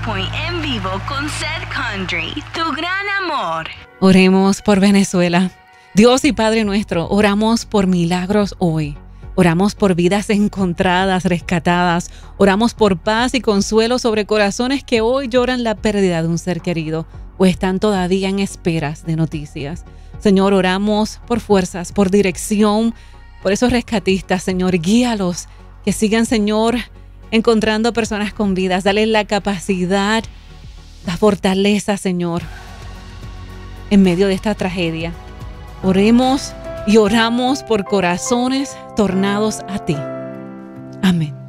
Point en vivo con Seth Country, tu gran amor. Oremos por Venezuela. Dios y Padre nuestro, oramos por milagros hoy. Oramos por vidas encontradas, rescatadas. Oramos por paz y consuelo sobre corazones que hoy lloran la pérdida de un ser querido o están todavía en esperas de noticias. Señor, oramos por fuerzas, por dirección, por esos rescatistas. Señor, guíalos, que sigan, Señor, encontrando personas con vidas. Dale la capacidad, la fortaleza, Señor, en medio de esta tragedia. Oremos y oramos por corazones tornados a ti. Amén.